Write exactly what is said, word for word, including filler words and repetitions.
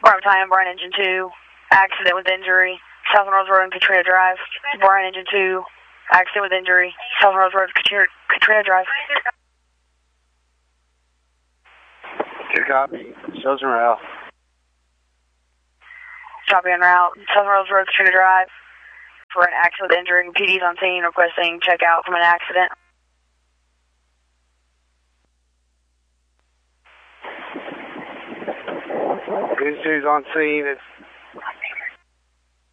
Bravo time, Bryan Engine two, accident with injury, South Rose Road and Katrina Drive. Bryan Engine two, accident with injury, South Rose Road, Katrina, Katrina Drive. Good copy. Shows en route. Copy en route, South Rose Road, Katrina Drive. For an accident with injury, P D's on scene requesting check out from an accident. Who's who's on scene? It's